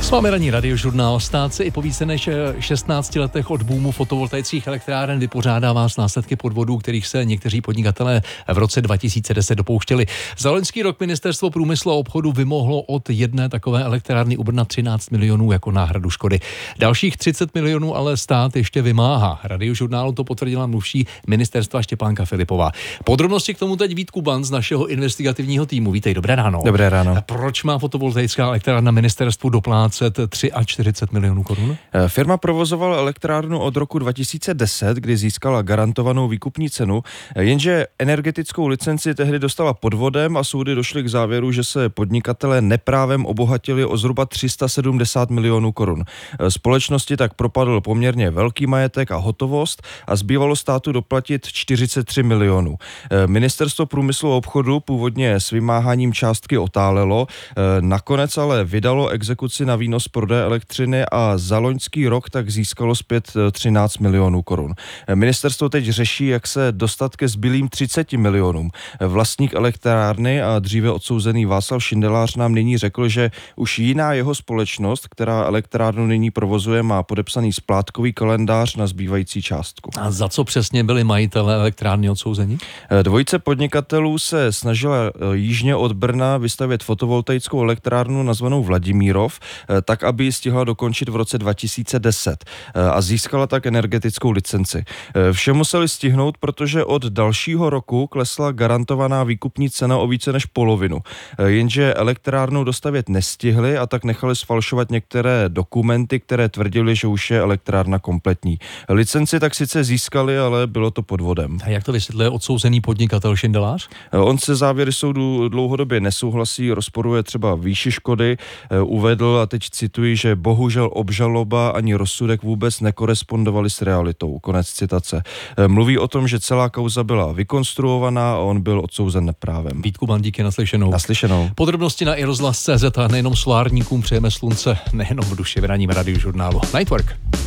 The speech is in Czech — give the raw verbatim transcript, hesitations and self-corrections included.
S vámi ranní radiožurnál. Stát se i po více než šestnácti letech od boomu fotovoltaických elektráren vypořádává s následky podvodů, kterých se někteří podnikatelé v roce dva tisíce deset dopouštěli. Za loňský rok Ministerstvo průmyslu a obchodu vymohlo od jedné takové elektrárny u Brna třináct milionů jako náhradu škody. Dalších třicet milionů ale stát ještě vymáhá. Radiožurnálu to potvrdila mluvčí ministerstva Štěpánka Filipová. Podrobnosti k tomu teď Vít Kuban z našeho investigativního týmu. Vítej, dobré ráno. Dobré ráno. Proč má fotovoltaická elektrárna ministerstvu doplácet čtyřicet tři milionů korun? Firma provozovala elektrárnu od roku dva tisíce deset, kdy získala garantovanou výkupní cenu, jenže energetickou licenci tehdy dostala podvodem a soudy došly k závěru, že se podnikatelé neprávem obohatili o zhruba tři sta sedmdesát milionů korun. Společnosti tak propadl poměrně velký majetek a hotovost a zbývalo státu doplatit čtyřicet tři milionů. Ministerstvo průmyslu a obchodu původně s vymáháním částky otálelo, nakonec ale vydalo exekuci na výnos prodeje elektřiny a za loňský rok tak získalo zpět třináct milionů korun. Ministerstvo teď řeší, jak se dostat ke zbylým třiceti milionům. Vlastník elektrárny a dříve odsouzený Václav Šindelář nám nyní řekl, že už jiná jeho společnost, která elektrárnu nyní provozuje, má podepsaný splátkový kalendář na zbývající částku. A za co přesně byli majitelé elektrárny odsouzeni? Dvojice podnikatelů se snažila jižně od Brna vystavět fotovoltaickou elektrárnu nazvanou Vladimírov, tak aby ji stihla dokončit v roce dva tisíce deset a získala tak energetickou licenci. Vše museli stihnout, protože od dalšího roku klesla garantovaná výkupní cena o více než polovinu. Jenže elektrárnu dostavět nestihli a tak nechali sfalšovat některé dokumenty, které tvrdili, že už je elektrárna kompletní. Licenci tak sice získali, ale bylo to podvodem. A jak to vysvětluje odsouzený podnikatel Šindelář? On se závěry soudu dlouhodobě nesouhlasí, rozporuje třeba výši škody, uvedl, a teď cituji, že bohužel obžaloba ani rozsudek vůbec nekorespondovali s realitou. Konec citace. Mluví o tom, že celá kauza byla vykonstruovaná a on byl odsouzen neprávem. Vít Kuban, díky, naslyšenou. Naslyšenou. Podrobnosti na iRozhlas tečka cé zet a nejenom solárníkům přejeme slunce, nejenom v duši v ranním radiožurnálu. Nightwork.